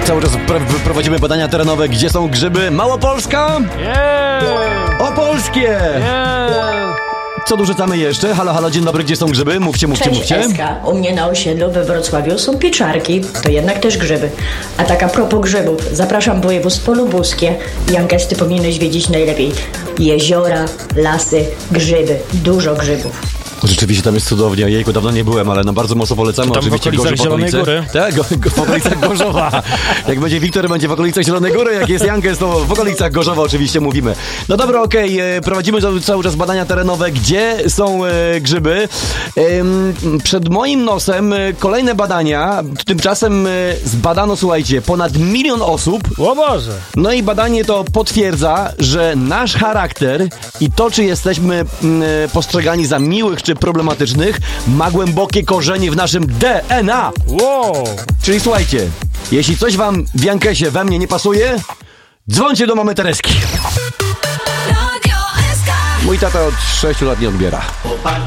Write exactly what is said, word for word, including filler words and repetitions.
Cały czas pr- prowadzimy badania terenowe. Gdzie są grzyby? Małopolska? Yeah! Opolskie! Yeah! Co tu rzucamy jeszcze? Halo, halo, dzień dobry, gdzie są grzyby? Mówcie, mówcie, Cześć, mówcie. Eska. U mnie na osiedlu we Wrocławiu są pieczarki, to jednak też grzyby. A tak a propos grzybów, zapraszam województwo lubuskie. Jankes, ty powinieneś wiedzieć najlepiej. Jeziora, lasy, grzyby, dużo grzybów. Rzeczywiście tam jest cudownie. Jejku, dawno nie byłem, ale no bardzo mocno polecamy. Tam oczywiście w okolicach Gorzów, Zielonej okolice. Góry. Tak, go, go, w okolicach Gorzowa. Jak będzie Wiktor, będzie w okolicach Zielonej Góry. Jak jest Jankes, to w okolicach Gorzowa oczywiście mówimy. No dobra, okej, okay. Prowadzimy cały czas badania terenowe. Gdzie są e, grzyby? E, przed moim nosem e, kolejne badania. Tymczasem e, zbadano, słuchajcie, ponad milion osób. O Boże! No i badanie to potwierdza, że nasz charakter i to, czy jesteśmy mm, postrzegani za miłych czy problematycznych, ma głębokie korzenie w naszym D N A. Wow! Czyli słuchajcie, jeśli coś wam w Jankesie we mnie nie pasuje, dzwońcie do mamy Tereski. Mój tata od sześciu lat nie odbiera.